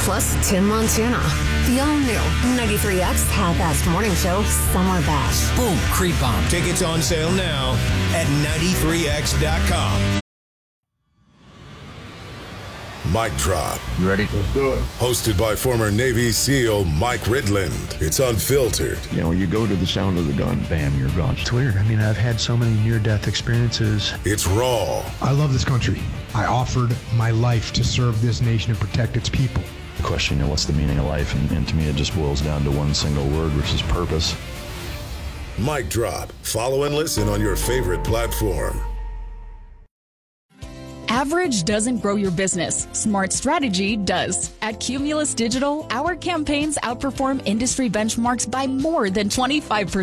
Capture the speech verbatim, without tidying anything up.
plus Tim Montana. The all-new ninety-three X half-assed morning show, Summer Bash. Boom, creep bomb. Tickets on sale now at ninety-three X dot com. Mic Drop. You ready? Let's do it. Hosted by former Navy SEAL Mike Ridland. It's unfiltered. You know, you go to the sound of the gun, bam, you're gone. It's weird. I mean, I've had so many near-death experiences. It's raw. I love this country. I offered my life to serve this nation and protect its people. The question, you know, what's the meaning of life? And, and to me, it just boils down to one single word, which is purpose. Mic Drop. Follow and listen on your favorite platform. Average doesn't grow your business. Smart strategy does. At Cumulus Digital, our campaigns outperform industry benchmarks by more than twenty-five percent.